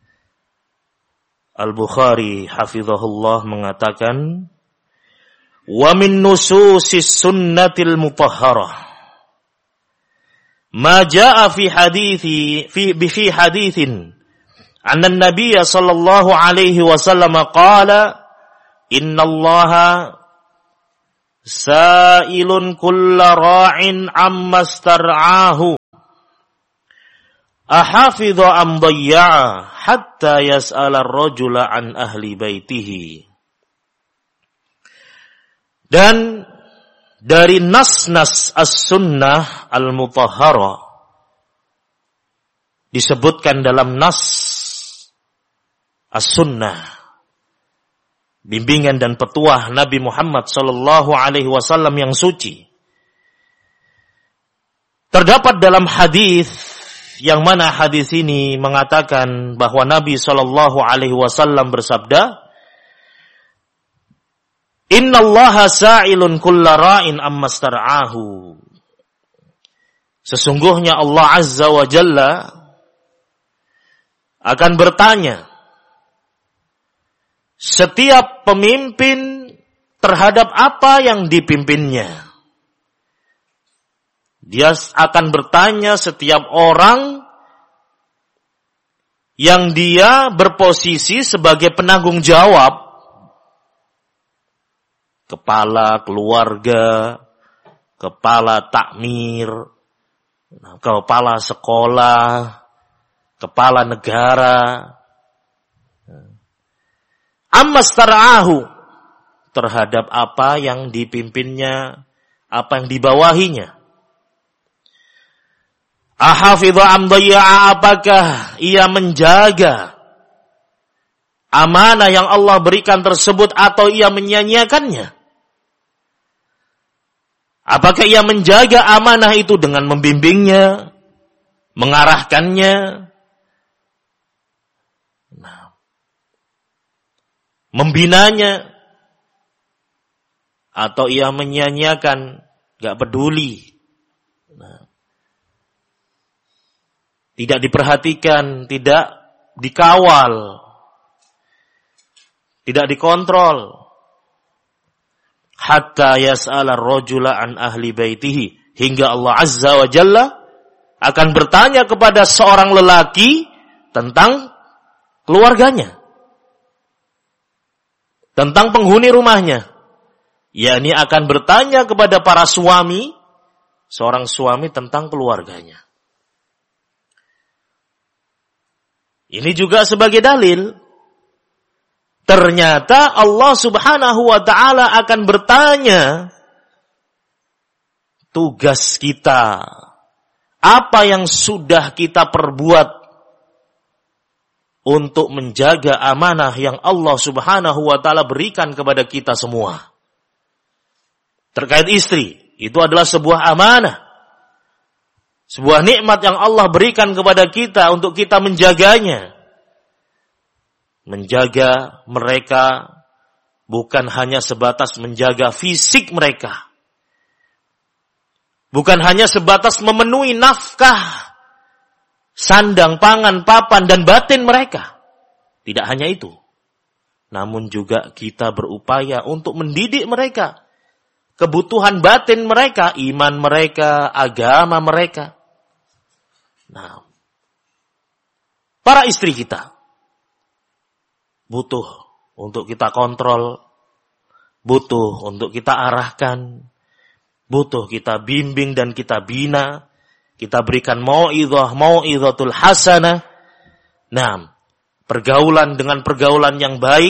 Al-Bukhari hafizahullah mengatakan, wa min nususis sunnatil mutahharah ma jaa fi hadithi fi fi hadithin anna an-nabiy sallallahu alaihi wasallam qala innallaha sa'ilun kulla ra'in amma star'ahu ahafidhu am dayya'a hatta yas'ala ar-rajula an ahli baitihi. Dan dari nas-nas as-sunnah al-mutahhara disebutkan dalam nas as-sunnah, bimbingan dan petuah Nabi Muhammad sallallahu alaihi wasallam yang suci. Terdapat dalam hadis yang mana hadis ini mengatakan bahwa Nabi sallallahu alaihi wasallam bersabda, "Innallaha sa'ilun kulla ra'in amma star'ahu." Sesungguhnya Allah Azza wa Jalla akan bertanya setiap pemimpin terhadap apa yang dipimpinnya. Dia akan bertanya setiap orang yang dia berposisi sebagai penanggung jawab, kepala keluarga, kepala takmir, kepala sekolah, kepala negara. Ammastara'ahu, terhadap apa yang dipimpinnya, apa yang dibawahinya. Ahafidhu am dayya'a, apakah ia menjaga amanah yang Allah berikan tersebut atau ia menyia-nyiakannya? Apakah ia menjaga amanah itu dengan membimbingnya, mengarahkannya, nah, membinanya, atau ia menyia-nyiakan, gak peduli, nah, tidak diperhatikan, tidak dikawal, tidak dikontrol. Hatta yas'ala ar-rajula an ahli baitihi, hingga Allah Azza wa Jalla akan bertanya kepada seorang lelaki tentang keluarganya, tentang penghuni rumahnya. Yakni akan bertanya kepada para suami, seorang suami tentang keluarganya. Ini juga sebagai dalil, ternyata Allah Subhanahu wa ta'ala akan bertanya tugas kita, apa yang sudah kita perbuat untuk menjaga amanah yang Allah Subhanahu wa ta'ala berikan kepada kita semua. Terkait istri, itu adalah sebuah amanah, sebuah nikmat yang Allah berikan kepada kita untuk kita menjaganya. Menjaga mereka bukan hanya sebatas menjaga fisik mereka, bukan hanya sebatas memenuhi nafkah, sandang, pangan, papan, dan batin mereka. Tidak hanya itu, namun juga kita berupaya untuk mendidik mereka, kebutuhan batin mereka, iman mereka, agama mereka. Nah, para istri kita butuh untuk kita kontrol, butuh untuk kita arahkan, butuh kita bimbing dan kita bina, kita berikan mau'izah, mau'izatul hasanah. Nah, pergaulan dengan pergaulan yang baik,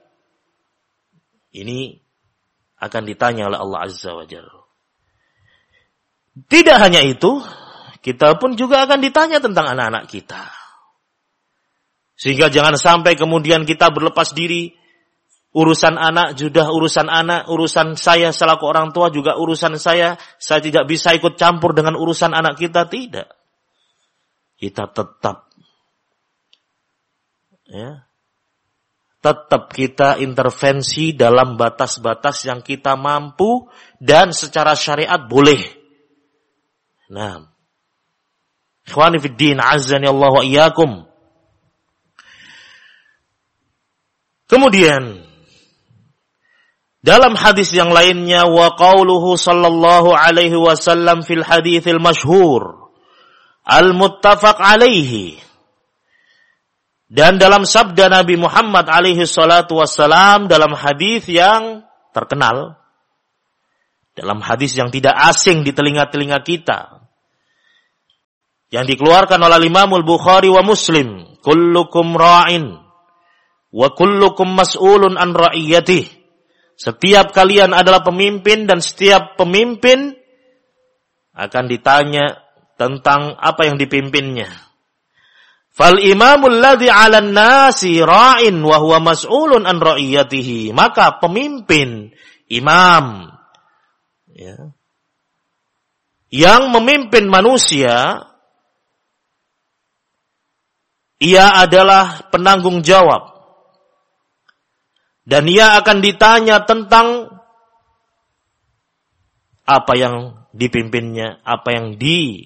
ini akan ditanya oleh Allah Azza wa Jalla. Tidak hanya itu, kita pun juga akan ditanya tentang anak-anak kita. Sehingga jangan sampai kemudian kita berlepas diri, urusan anak sudah urusan anak, urusan saya selaku orang tua juga urusan saya, saya tidak bisa ikut campur dengan urusan anak kita. Tidak. Kita tetap, ya, tetap kita intervensi dalam batas-batas yang kita mampu dan secara syariat boleh. Nah, ikhwani fid din, azzani Allah wa iyyakum. Kemudian dalam hadis yang lainnya, wa qauluhu sallallahu alaihi wasallam fil haditsil masyhur al muttafaq alaihi, dan dalam sabda Nabi Muhammad alaihi salatu wassalam dalam hadis yang terkenal, dalam hadis yang tidak asing di telinga-telinga kita, yang dikeluarkan oleh Imam Al-Bukhari wa Muslim, kullukum ra'in wa kullukum mas'ulun an ra'iyatih. Setiap kalian adalah pemimpin dan setiap pemimpin akan ditanya tentang apa yang dipimpinnya. Fal imamul ladzi 'alan nasi ra'in wa huwa mas'ulun an ra'iyatihi. Maka pemimpin, imam, ya, yang memimpin manusia, ia adalah penanggung jawab. Dan ia akan ditanya tentang apa yang dipimpinnya, apa yang di